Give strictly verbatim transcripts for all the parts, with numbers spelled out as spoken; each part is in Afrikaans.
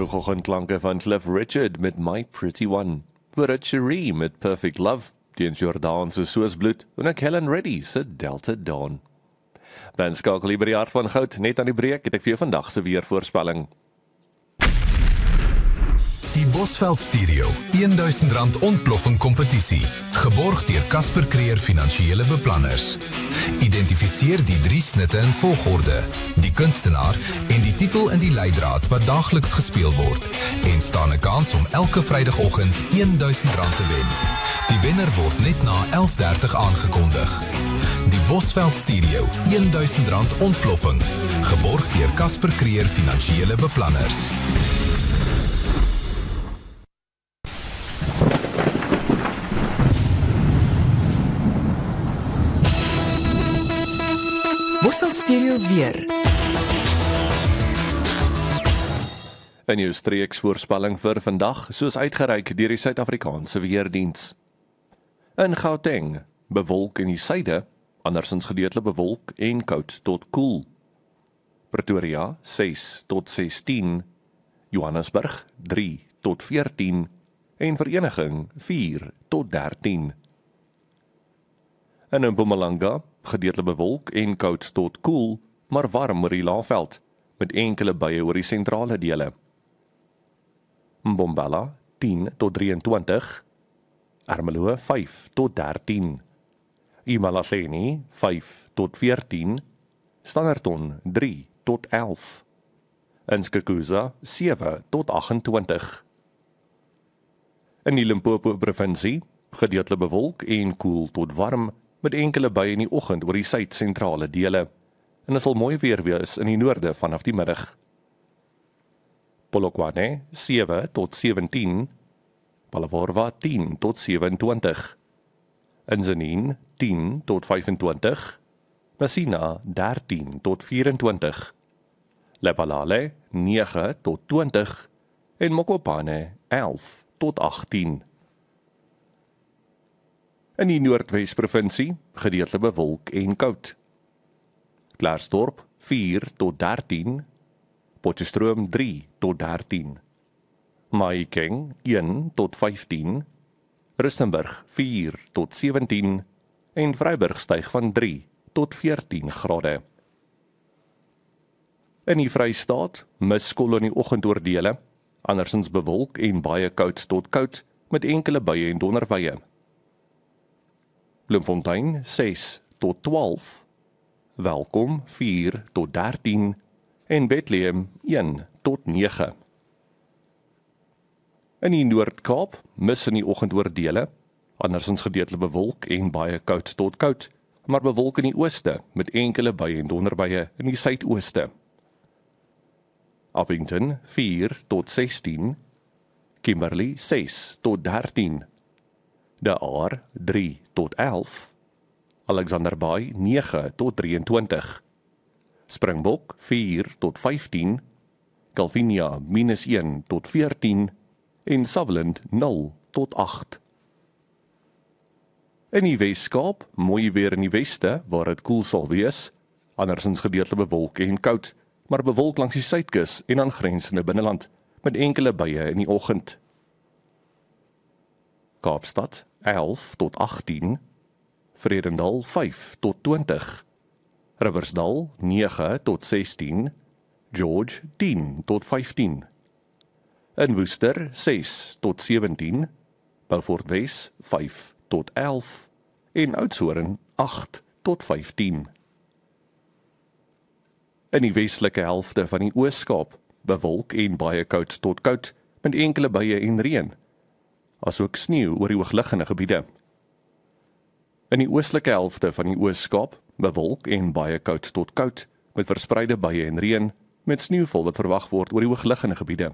vroegoggendklanke van Cliff Richard met My Pretty One, Brit Cherie met Perfect Love, Deens Jordaan se Soos Bloed, en ek Helen Reddy se Delta Dawn. Dan skakel hier by die hart van goud, net aan die breek het ek vir jou vandag se weervoorspelling. Die Bosveld Stereo duisend rand ontploffing kompetisie, geborg deur Casper Creer Finansiële Beplanners. Identifiseer die drie snitte in volgorde, die kunstenaar en die titel in die leidraad wat daagliks gespeel word, en staan 'n kans om elke Vrydagoggend duisend rand te wen. Die wenner word net na elf dertig aangekondig. Die Bosveld Stereo duisend rand ontploffing, geborg deur Casper Creer Finansiële Beplanners. Bosveld Stereo weer. In jou streeksvoorspelling vir vandag, soos uitgereik deur die Suid-Afrikaanse Weerdiens. In Gauteng, bewolk in die suide, andersins gedeeltelik bewolk en koud tot koel. Pretoria, ses tot sestien, Johannesburg, drie tot veertien, en Vereniging, vier tot dertien. In Mpumalanga, gedeeltelik bewolk en koud tot koel, maar warm oor die Laagveld, met enkele buie oor die sentrale dele. Mbombela, tien tot drieëntwintig, Ermelo, vyf tot dertien, Imalahleni, vyf tot veertien, Standerton, drie tot elf, Inskikuza, sewe tot agt-en-twintig. In die Limpopo provinsie, gedeeltelik bewolk en koel tot warm, met enkele buie in die oggend oor die suid-sentrale dele, en dit sal mooi weer wees in die noorde vanaf die middag. Polokwane, sewe tot sewentien, Palaworwa, tien tot sewentwintig, Inzaneen, tien tot vyfentwintig, Messina, dertien tot vyfentwintig, Lephalale, nege tot twintig, en Mokopane, elf tot agttien. In die Noordwes-provinsie, gedeeltelik bewolk en koud. Klerksdorp, vier tot dertien, Potchefstroom, drie tot dertien, Mahikeng, een tot vyftien, Rustenburg, vier tot sewentien, en Vryburg styg van drie tot veertien grade. In die Vrystaat, miskolel in die oggendoordele, andersins bewolk en baie koud tot koud, met enkele buie en donderbuie. Bloemfontein, ses tot twaalf, Welkom, vier tot dertien, en Bethlehem, een tot nege. In die Noord-Kaap, mis in die oggendoordele, andersins gedeeltelik bewolk en baie koud tot koud, maar bewolk in die ooste, met enkele buie en donderbuie in die suidooste. Appington, vier tot sestien, Kimberley, ses tot dertien, De Aar, drie tot elf, Alexander Bay, nege tot drieëntwintig, Springbok, vier tot vyftien, Calvinia, minus een tot veertien, en Sutherland, nul tot agt. In die Weskaap, mooi weer in die weste, waar het koel sal wees, andersins gedeeltelik bewolk en koud, maar bewolk langs die suidkus en aangrensende binneland, met enkele buie in die oggend. Kaapstad, elf tot agttien, Vredendal, vyf tot twintig, Riversdal, nege tot sestien, George, tien tot vyftien, in Woester, ses tot sewentien, Beaufort Wes, vyf tot elf, en Oudtshoorn, agt tot vyftien. In die westelike helfte van die Oos-Kaap, bewolk en baie koud tot koud, met enkele buie en reën, asook sneeu oor die hoogliggende gebiede. In die oostelike helfte van die Oos-Kaap, bewolk en baie koud tot koud, met verspreide buie en reën, met sneeuval wat verwag word oor die hoogliggende gebiede.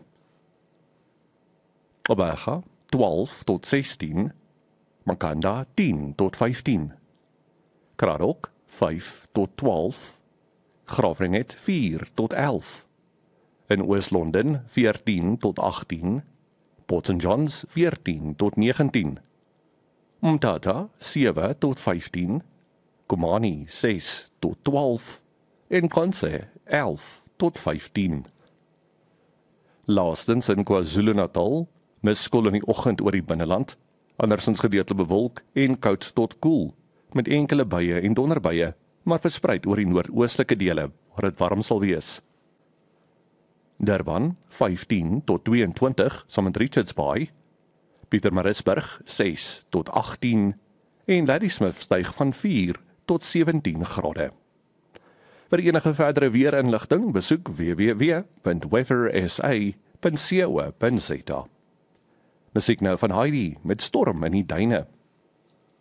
Obega, twaalf tot sestien, Makanda, tien tot vyftien, Kraddock, vyf tot twaalf, Graafrenet, vier tot elf, in Oos-London, veertien tot agttien, Port Saint Johns, veertien tot negentien, Umtata, sewe tot vyftien, Komani, ses tot twaalf, en Konse, elf tot vyftien. Laastens in KwaZulu-Natal, misskol in die oggend oor die binneland, andersins gedeeltelik bewolk en koud tot koel, met enkele buie en donderbuie, maar verspreid oor die noordoostelike dele, waar dit warm sal wees. Durban, vyftien tot tweeëntwintig, saam met Richards Bay, Pietermaritzburg, ses tot agttien, en Ladysmith styg van vier tot sewentien grade. Vir enige verdere weerinligting, besoek w w w punt weather s a punt co punt za. Musiek nou van Heidi met Storm in die duine.